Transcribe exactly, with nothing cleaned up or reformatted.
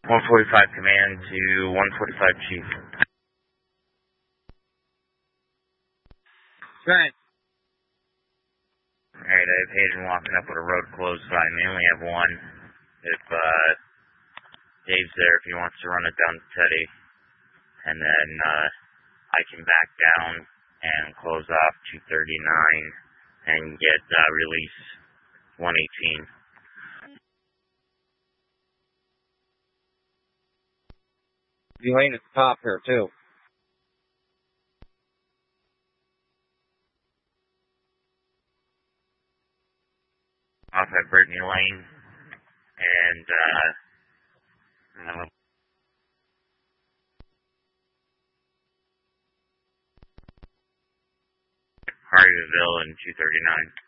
one forty-five command to one forty-five chief. Right. Alright, I have Hayden walking up with a road closed, so I may only have one. If uh, Dave's there, if he wants to run it down to Teddy, and then uh, I can back down and close off two thirty-nine and get uh, release one eighteen. Be laying at the top here, too. Off at Brittany Lane, and uh, uh, Harveyville and two thirty-nine.